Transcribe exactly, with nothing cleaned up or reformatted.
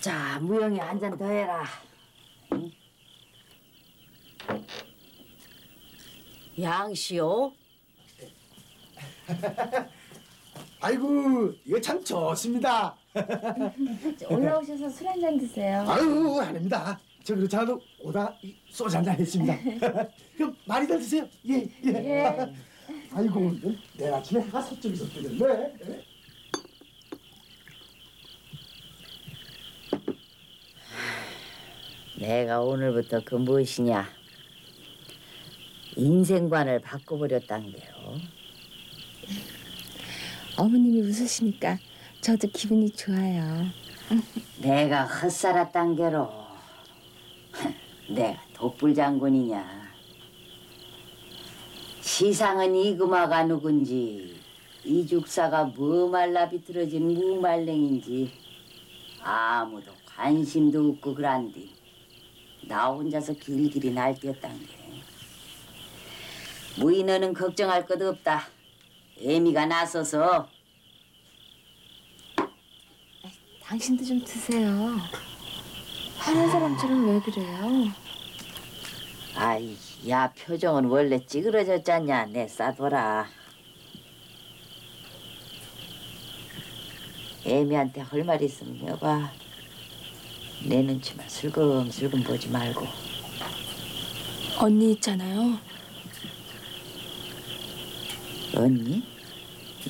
자, 무영이 한 잔 더 해라. 응? 양시오? 아이고, 이거 참 좋습니다. 올라오셔서 술 한 잔 드세요. 아유, 아닙니다. 저 그렇지 않아도 오다 소주 한 잔 했습니다. 그럼 많이들 드세요. 예, 예. 예. 아이고, 내일 아침에 해가 서쪽에서 뜨는데. 예? 내가 오늘부터 그 무엇이냐? 인생관을 바꿔버렸단 게요. 어머님이 웃으시니까 저도 기분이 좋아요. 내가 헛살았단 게로. 내가 독불장군이냐? 시상은 이금화가 누군지, 이죽사가 뭐 말라 비틀어진 무말랭인지 아무도 관심도 없고 그란디 나 혼자서 길길이 날뛰었단 게. 무이 너는 걱정할 것 없다. 애미가 나서서. 당신도 좀 드세요. 화난 사람처럼 왜 그래요? 아이, 야 표정은 원래 찌그러졌잖냐. 내 싸돌아. 애미한테 할 말 있으면 여봐. 내 눈치만 슬금슬금 보지 말고. 언니 있잖아요. 언니?